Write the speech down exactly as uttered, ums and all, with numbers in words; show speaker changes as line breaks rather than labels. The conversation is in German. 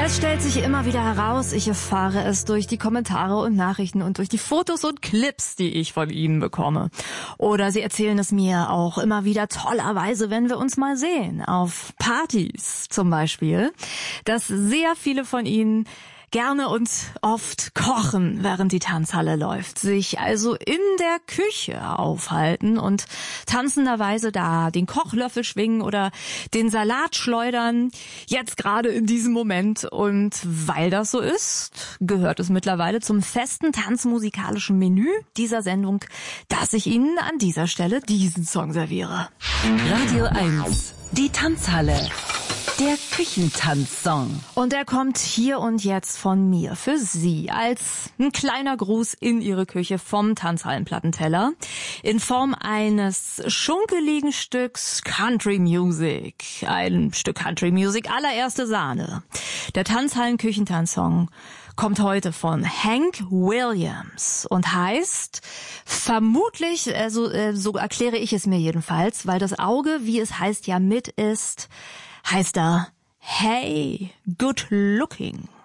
Es stellt sich immer wieder heraus, ich erfahre es durch die Kommentare und Nachrichten und durch die Fotos und Clips, die ich von Ihnen bekomme. Oder Sie erzählen es mir auch immer wieder tollerweise, wenn wir uns mal sehen, auf Partys zum Beispiel, dass sehr viele von Ihnen gerne und oft kochen, während die Tanzhalle läuft, sich also in der Küche aufhalten und tanzenderweise da den Kochlöffel schwingen oder den Salat schleudern, jetzt gerade in diesem Moment. Und weil das so ist, gehört es mittlerweile zum festen tanzmusikalischen Menü dieser Sendung, dass ich Ihnen an dieser Stelle diesen Song serviere.
Radio eins, die Tanzhalle. Der Küchentanzsong.
Und er kommt hier und jetzt von mir für Sie als ein kleiner Gruß in Ihre Küche vom Tanzhallenplattenteller in Form eines schunkeligen Stücks Country Music. Ein Stück Country Music allererste Sahne. Der Tanzhallen-Küchentanzsong kommt heute von Hank Williams und heißt vermutlich, also so erkläre ich es mir jedenfalls, weil das Auge, wie es heißt, ja mit ist, heißt er Hey, Good Looking.